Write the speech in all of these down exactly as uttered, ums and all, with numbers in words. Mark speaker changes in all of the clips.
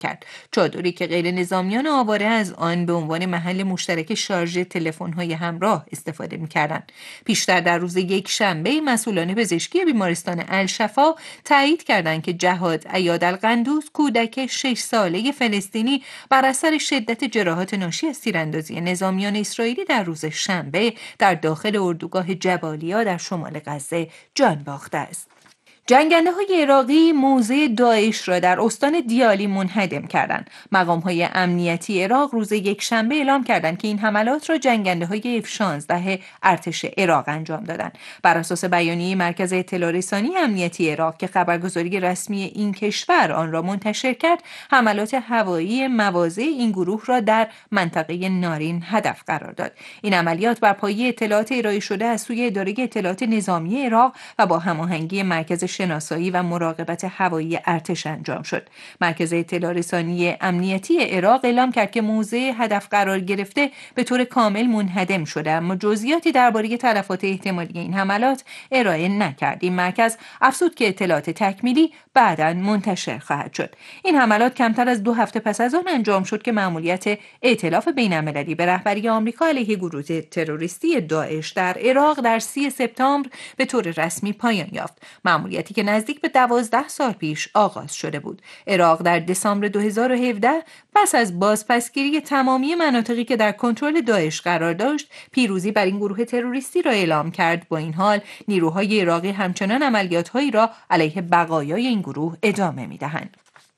Speaker 1: کرد. چادری که غیر نظامیان آواره از آن به عنوان محل مشترک شارژ تلفن‌های همراه استفاده می‌کردند. پیشتر در روز یک شنبه مسئولان پزشکی بیمارستان الشفا تایید کردند که جهاد عیاد القندوز، کودک شش ساله فلسطینی، بر اثر شدت جراحات ناشی از تیراندازی نظامیان اسرائیلی در روز شنبه در داخل اردوگاه جبالیا در شمال غزه جان باخته است. جنگنده های عراقی موضع داعش را در استان دیالی منهدم کردند. مقام های امنیتی عراق روز یک شنبه اعلام کردند که این حملات را جنگنده های اف شانزده ارتش عراق انجام دادند. بر اساس بیانیه مرکز اطلاع رسانی امنیتی عراق که خبرگزاری رسمی این کشور آن را منتشر کرد، حملات هوایی مواضع این گروه را در منطقه نارین هدف قرار داد. این عملیات بر پایه اطلاعات ارائه شده از سوی اداره اطلاعات نظامی عراق و با هماهنگی مرکز شناسایی و مراقبت هوایی ارتش انجام شد. مرکز اطلاع رسانی امنیتی عراق اعلام کرد که موضع هدف قرار گرفته به طور کامل منهدم شده، اما جزئیاتی درباره تلفات احتمالی این حملات ارائه نکرد. این مرکز افزود که اطلاعات تکمیلی بعداً منتشر خواهد شد. این حملات کمتر از دو هفته پس از آن انجام شد که مأموریت ائتلاف بین‌المللی به رهبری آمریکا علیه گروه تروریستی داعش در عراق در سی سپتامبر به طور رسمی پایان یافت. مأموریت که نزدیک به دوازده سال پیش آغاز شده بود. عراق در دسامبر دو هزار و هفده پس از بازپسگیری تمامی مناطقی که در کنترل داعش قرار داشت، پیروزی بر این گروه تروریستی را اعلام کرد. با این حال نیروهای عراقی همچنان عملیات‌هایی را علیه بقایای این گروه ادامه می‌دهند.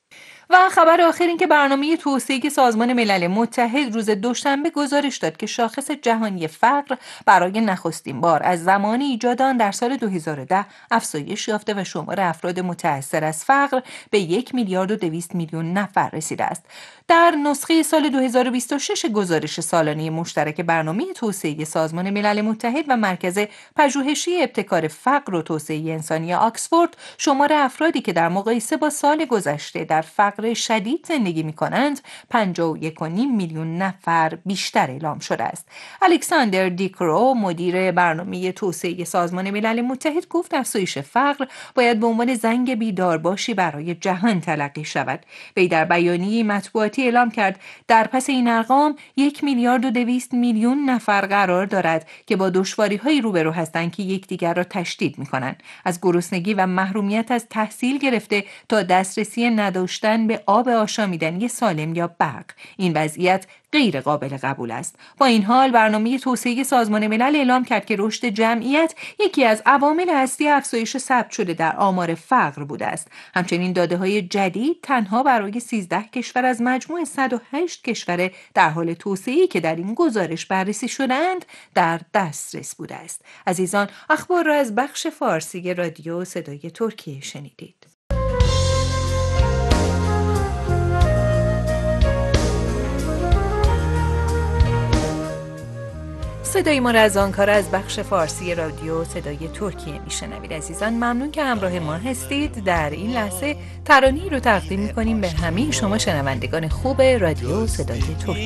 Speaker 1: و خبر آخر این که برنامه توسعه سازمان ملل متحد روز دوشنبه گزارش داد که شاخص جهانی فقر برای نخستین بار از زمان ایجاد آن در سال دو هزار و ده افزایش یافته و شمار افراد متأثر از فقر به یک میلیارد و دویست میلیون نفر رسیده است. در نسخه سال دو هزار و بیست و شش گزارش سالانه مشترک برنامه توسعه سازمان ملل متحد و مرکز پژوهشی ابتکار فقر و توسعه انسانی آکسفورد، شمار افرادی که در مقایسه با سال گذشته در فقر شدید زندگی می‌کنند پنجاه و یک و نیم میلیون نفر بیشتر اعلام شده است. الکساندر دیکرو، مدیر برنامه توسعه سازمان ملل متحد، گفت افزایش فقر باید به عنوان زنگ بیدارباشی برای جهان تلقی شود. وی در بیانیه مطبوعاتی اعلام کرد در پس این ارقام یک میلیارد و دویست میلیون نفر قرار دارد که با دشواری‌هایی روبرو هستند که یکدیگر را تشدید می‌کنند، از گرسنگی و محرومیت از تحصیل گرفته تا دسترسی نداشتن به آب آشامیدنی سالم یا برق. این وضعیت غیر قابل قبول است. با این حال برنامه توسعه سازمان ملل اعلام کرد که رشد جمعیت یکی از عوامل اصلی افزایش ثبت شده در آمار فقر بوده است. همچنین داده‌های جدید تنها برای سیزده کشور از مجموع صد و هشت کشور در حال توسعه‌ای که در این گزارش بررسی شده‌اند در دسترس بوده است. عزیزان، اخبار را از بخش فارسی رادیو صدای ترکیه شنیدید. صدای ما را از آنکارا از بخش فارسی رادیو صدای ترکیه میشنوید. عزیزان، ممنون که همراه ما هستید. در این لحظه ترانه‌ای رو تقدیم می‌کنیم به همه شما شنوندگان خوب رادیو صدای ترکیه.